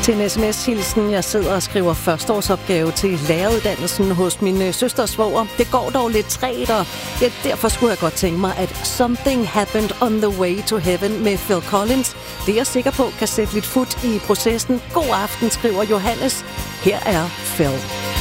Til en sms-hilsen, jeg sidder og skriver førsteårsopgave til læreruddannelsen hos min søsters svoger. Det går dog lidt træt, og derfor skulle jeg godt tænke mig, at Something Happened on the Way to Heaven med Phil Collins, det er jeg sikker på kan sætte lidt fut i processen. God aften, skriver Johannes. Her er Phil.